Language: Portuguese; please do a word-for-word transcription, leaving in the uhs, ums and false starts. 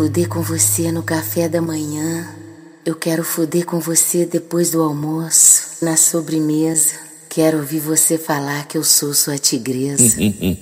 fuder com você no café da manhã. Eu quero fuder com você depois do almoço, na sobremesa. Quero ouvir você falar que eu sou sua tigresa.